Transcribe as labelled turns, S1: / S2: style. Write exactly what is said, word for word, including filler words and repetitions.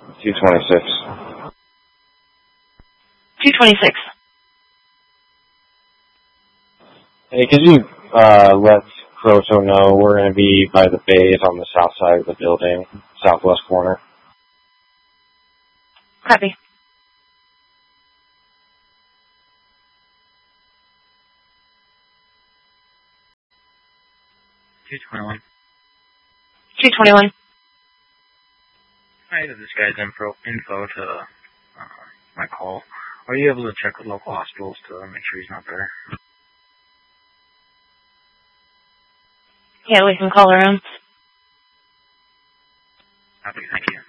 S1: two twenty-six.
S2: two twenty-six.
S1: Hey, could you uh, let Proto know we're going to be by the bays on the south side of the building, southwest corner?
S2: Copy.
S3: two twenty-one.
S2: two twenty-one.
S3: I added this guy's info, info to uh, my call. Are you able to check with local hospitals to make sure he's not there?
S2: Yeah, we can call around.
S3: Copy, thank you.